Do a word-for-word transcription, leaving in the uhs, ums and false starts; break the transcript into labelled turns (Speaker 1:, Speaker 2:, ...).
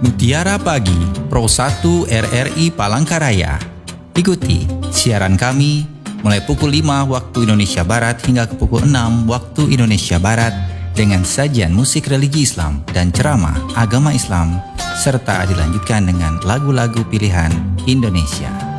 Speaker 1: Mutiara Pagi, Pro satu R R I Palangkaraya. Ikuti siaran kami mulai pukul lima waktu Indonesia Barat hingga ke pukul enam waktu Indonesia Barat dengan sajian musik religi Islam dan ceramah agama Islam serta dilanjutkan dengan lagu-lagu pilihan Indonesia.